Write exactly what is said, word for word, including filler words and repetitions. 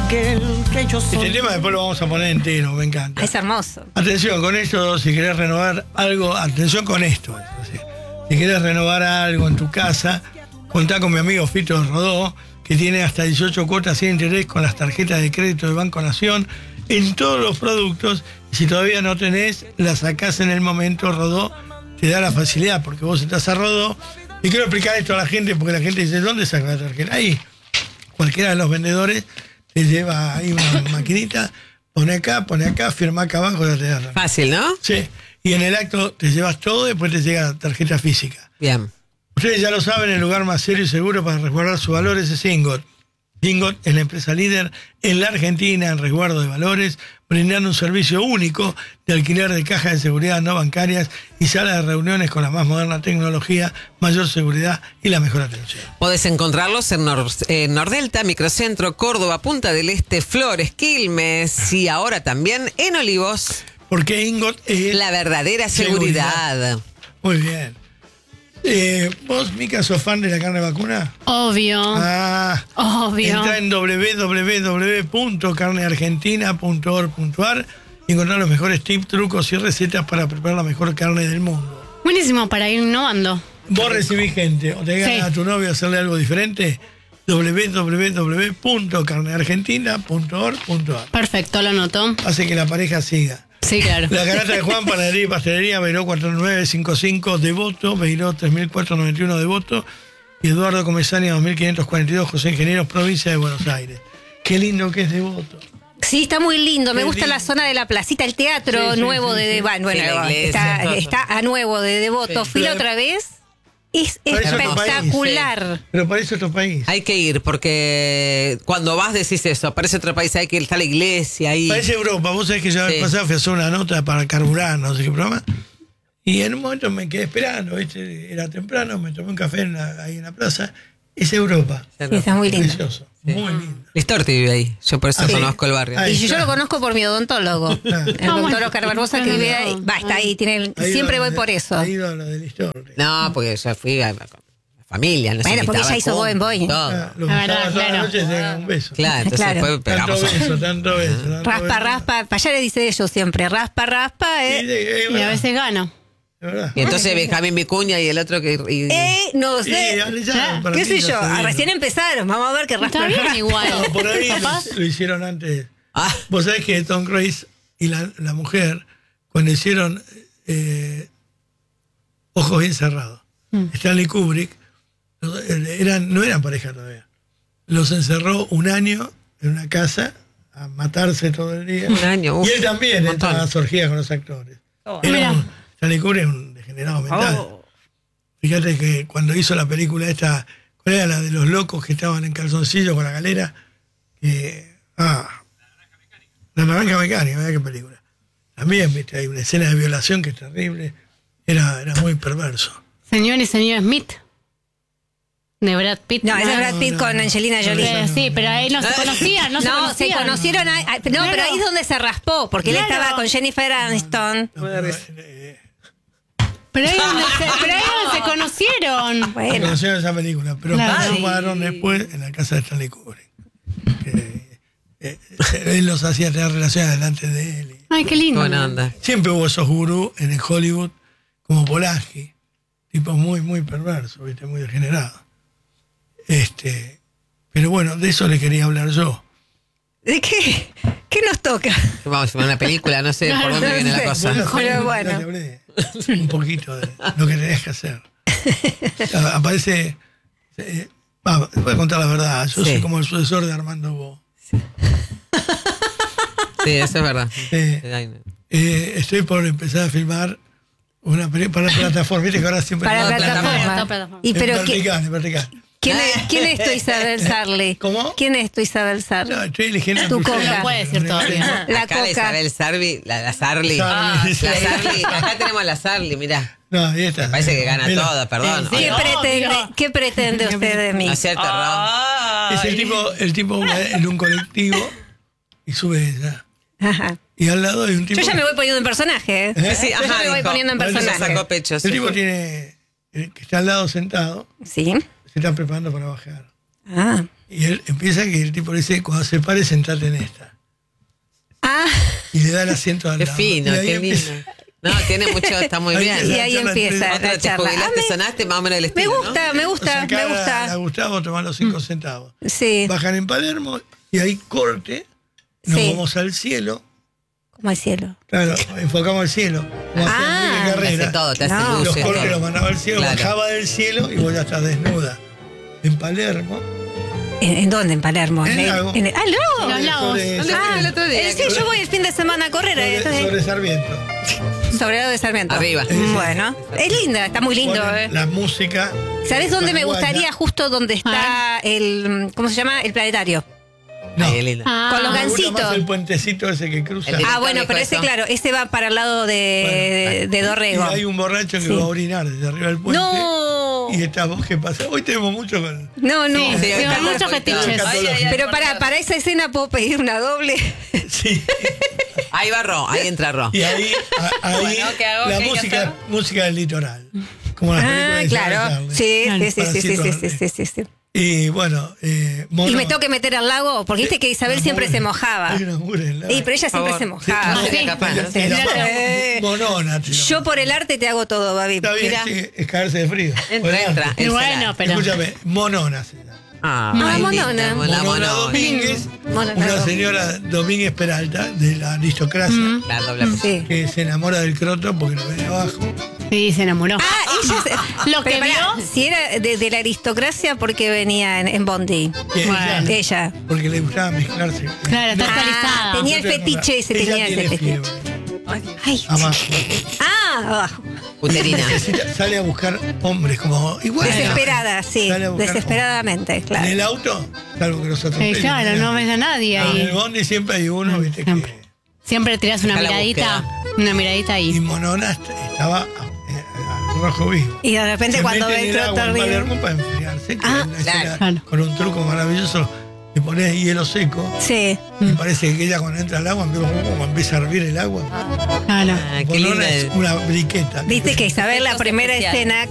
aquel que yo soy. Este tema después lo vamos a poner entero, me encanta. Es hermoso. Atención con esto, si querés renovar algo, atención con esto. Si, si querés renovar algo en tu casa, contá con mi amigo Fito Rodó, que tiene hasta dieciocho cuotas sin interés con las tarjetas de crédito de Banco Nación en todos los productos. Y si todavía no tenés, la sacás en el momento. Rodó te da la facilidad, porque vos estás a Rodó. Y quiero explicar esto a la gente, porque la gente dice, ¿dónde saca la tarjeta? Ahí, cualquiera de los vendedores te lleva ahí una maquinita, pone acá, pone acá, firma acá abajo, ya te da. Fácil, ¿no? Sí, y en el acto te llevas todo, después te llega la tarjeta física. Bien. Ustedes ya lo saben, el lugar más serio y seguro para resguardar sus valores es Ingot. Ingot es la empresa líder en la Argentina en resguardo de valores, brindando un servicio único de alquiler de cajas de seguridad no bancarias y salas de reuniones con la más moderna tecnología, mayor seguridad y la mejor atención. Podés encontrarlos en, Nor en Nordelta, Microcentro, Córdoba, Punta del Este, Flores, Quilmes y ahora también en Olivos. Porque Ingot es la verdadera seguridad. seguridad. Muy bien. Eh, ¿Vos, Mica, sos fan de la carne vacuna? Obvio. Ah, Obvio. Entra en doble u doble u doble u punto carne argentina punto org punto a r y encontrar los mejores tips, trucos y recetas para preparar la mejor carne del mundo. Buenísimo, para ir innovando. ¿Vos recibís gente o te ganas Sí. a tu novio a hacerle algo diferente? doble u doble u doble u punto carne argentina punto org punto a r. Perfecto, lo anoto. Hace que la pareja siga. Sí, claro. La Garata de Juan, Panadería y Pastelería, Beiró cuatro nueve cinco cinco, Devoto, Beiró tres mil cuatrocientos noventa y uno, Devoto, y Eduardo Comesaña dos mil quinientos cuarenta y dos, José Ingenieros, provincia de Buenos Aires. Qué lindo que es Devoto. Sí, está muy lindo. Me Qué gusta lindo. la zona de la placita, el teatro Sí, sí, nuevo sí, de sí. Devoto. Bueno, Sí, la iglesia, está, todo. está a nuevo de Devoto. Sí. Fui la Pero- otra vez. Es Parece otro país, espectacular. Pero parece otro país. Hay que ir porque cuando vas decís eso, aparece otro país, hay que está la iglesia ahí. Parece Europa. Vos sabés que yo la vez Sí. pasada fui a hacer una nota para carburar, no sé qué programa. Y en un momento me quedé esperando, ¿viste? Era temprano, me tomé un café en la- ahí en la plaza. Es Europa. Sí, está muy lindo. Precioso. Muy lindo. Listorti vive ahí, yo por eso Ah, sí. conozco el barrio. Ahí Y yo, yo está. lo conozco por mi odontólogo. El Ah. doctor bueno. Oscar Barbosa, que vive ahí. Va, está ahí. Tiene el- Ha ido siempre a voy la por de- eso. Ha ido a la del Listorti. No, porque yo fui a, a- con la familia. Nos Bueno, porque invitaba ella hizo juntos, Boy Boy. todo. Ah, los Ah, sábados verdad, a la claro. noche se dan un beso. Claro, entonces Claro. después Tanto pegamos un- beso, tanto beso. tanto Raspa, beso. raspa. Para allá le dice ellos siempre. Raspa, raspa. Sí, Eh, sí, es Y a verdad, veces gano. es verdad. Y entonces Benjamín Vicuña y el otro que... y- eh no Sí, sé. dale ya, para ¿Qué mí sé no yo? está bien. Recién empezaron. Vamos a ver qué raspa. Está bien raspa. igual. No, por ahí Capaz. lo, lo hicieron antes. Ah, Vos sabés que Tom Cruise y la, la mujer, cuando hicieron eh, Ojos Bien Cerrados, Mm. Stanley Kubrick, los- eran, no eran pareja todavía. Los encerró un año en una casa a matarse todo el día. un año, uf, Y él también un montón. estaba a orgías con los actores. Oh. Era Mirá. un- Stanley Kubrick es un degenerado mental. Oh. Fíjate que cuando hizo la película esta, ¿cuál era la de los locos que estaban en calzoncillo con la galera? Que, ah, La Naranja Mecánica, mirá qué película. También, viste, hay una escena de violación que es terrible. Era, era muy perverso. Señor y señor Smith. De Brad Pitt. No, ese es Ah. Brad Pitt no, con no. Angelina No, Jolie. Eh, sí, pero ahí no se conocían, no, se No, se conocían. conocieron. ahí- ahí- no, pero ahí es donde se raspó, porque él Claro. estaba con Jennifer Aniston. No, pero, eh, Pero ahí es donde se, pero ahí es donde se conocieron. no Bueno, conocieron esa película, pero Claro. formaron después en la casa de Stanley Kubrick. Que, eh, él los hacía tener relaciones delante de él. Ay, qué qué lindo. buena onda. Siempre hubo esos gurús en el Hollywood, como Polanski, tipos muy, muy perversos, ¿viste? Muy degenerados. Este, pero bueno, de eso le quería hablar yo. ¿de qué? ¿Qué nos toca? Vamos a ver una película, no sé por dónde No viene sé. la cosa. Bueno, Pero ya bueno. te hablé un poquito de lo que tenés que hacer. Ah, Aparece, eh, va, voy a contar la verdad, yo Sí. soy como el sucesor de Armando Bo. Sí, eso es verdad. Eh, Ay, no. eh, estoy por empezar a filmar una peli- para la plataforma, viste que ahora siempre... Para No, la plataforma. plataforma. Plataforma. ¿Y en pero qué- vertical, en vertical. quién es, quién es tu Isabel Sarli? ¿Cómo? ¿Quién es tu Isabel Sarli? No, estoy eligiendo Tu pulsera. coca. No puede decir todavía. La Acá la coca. Isabel Sarli, la, la Sarli. Sarli, Ah, sí. la Sarli. Acá tenemos la Sarli, mirá. No, ahí está. Parece que gana Mira, todo, perdón. Sí, ¿Qué, obvio. pretende, ¿Qué pretende usted de mí? No es cierto, Ron. Es el tipo, el tipo va en un colectivo y sube ella. Ajá. Y al lado hay un tipo... Yo ya me voy poniendo en personaje. ¿eh? ¿Eh? Sí, Yo ya ajá, me voy dijo. poniendo en Bueno, Se personaje. sacó pecho. El sí. tipo tiene... el que está al lado sentado, Sí. se está preparando para bajar. Ah. Y él empieza que el tipo le dice, cuando se pare, sentate en esta. Ah, Y le da el asiento al Qué lado. fino, Y ahí qué empieza- lindo. No, tiene mucho, está muy Ahí bien. empieza y ahí la charla empieza entre- la Otra te charla. Ah, jubilaste, me- sonaste más o menos el me estilo, gusta, ¿no? me gusta, O sea, me a gusta. Gustavo tomar los cinco centavos. Sí, Bajan en Palermo y ahí corte, nos Sí. vamos al cielo. como al cielo. Claro, enfocamos al cielo. Como hacía Ah, Enrique Te hace Carrera. todo, te hace No. Los luces. cortes todo. los mandaba al cielo, Claro. bajaba del cielo y vos ya estás desnuda. En Palermo. ¿En, en dónde? En Palermo. En En el- Lago. en el- ¡Ah, no! Los lagos. Sobre, ¿Dónde sobre- fue el otro día? Eh, sí, yo voy el fin de semana a correr. eh, sobre- entonces- sobre Sarmiento. sobre el de Sarmiento. Arriba. Bueno, es linda, está muy lindo. Ponen eh. La música. ¿Sabes dónde me paraguaya. gustaría? Justo donde está el. ¿Cómo se llama? El planetario. No. Ay, qué lindo. Ah, Con los Me gusta gancitos. más el puentecito ese que cruza. El de- Ah, bueno, dijo pero ese, eso. claro, ese va para el lado de, de Y Dorrego. hay un borracho que Sí. va a orinar desde arriba del puente. No, Y esta voz que pasa. Hoy tenemos mucho con. no, no. Sí, Sí, tengo está muchos perfecto. fetiches. Ay, ay, ay, Pero por para, Dios. para esa escena puedo pedir una doble. Sí. Ahí va Ro, ahí entra Ro. Y ahí, a- ahí Bueno, ¿qué hago? la ¿Qué hay que música, hacer? música del litoral. Como las películas Ah, de Isabel claro. Charles. Sí, Claro, sí, sí, para sí, sí, sí, situarme. sí, sí, sí. Y bueno, eh, Mono- Y me tengo que meter al lago, porque viste que Isabel Una siempre mugre. se mojaba. Hay una mugre en el lago. Y pero ella siempre Por se favor. mojaba. No sería sí. capaz, ¿no? Te la- Eh. Monona, te Yo llamo. por el arte te hago todo, Babi. Está bien, Mirá. sí, es caerse de frío. Por Entra, el entra. arte. el bueno, celar. pero. Escúchame, Monona se llama. Ah, Ah, linda, monona. mona, Monona monona. Domínguez, Monona una Domínguez. señora Domínguez Peralta, de la aristocracia, La doble Sí. que se enamora del croto porque lo ve de abajo. Sí, se enamoró. Ah, ella se- Lo pero que pará, vio- si era de, de la aristocracia, porque venía en, en Bondi. Que Bueno. ella, Ella. porque le gustaba mezclarse. Claro, está Ah, actualizada. tenía el fetiche ese, Ella tenía ese tiene fetiche. fiebre. Ay. Además, Ah, abajo. Uterina. necesita- sale a buscar hombres como igual. Desesperada, sí. Sale a buscar Desesperadamente, hombres. En claro. el auto, salvo que los Eh, atropellen. claro, no ves a nadie Ah, en el ahí. bondi siempre hay uno, viste, Siempre. que. Siempre tirás una Está la miradita. Una miradita Y ahí. Monona est- estaba eh, al rojo vivo. Y de repente Se cuando mete ve en el el agua croto en arriba. Palermo para enfriarse. que Ah, es una escena claro. Claro. Con un truco maravilloso. Le pones hielo seco. Sí. Me parece que ella cuando entra al agua empieza, como empieza a hervir el agua. Claro. Ah, qué Monona linda. es una briqueta. Viste que Isabel, la Efectos primera especiales. escena,